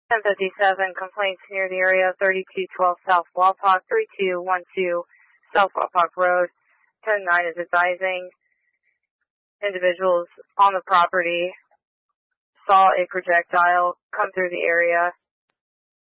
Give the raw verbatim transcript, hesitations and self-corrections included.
ten fifty-seven, complaints near the area of thirty-two twelve South Wapak, thirty-two twelve South Wapak Road. ten nine is advising individuals on the property saw a projectile come through the area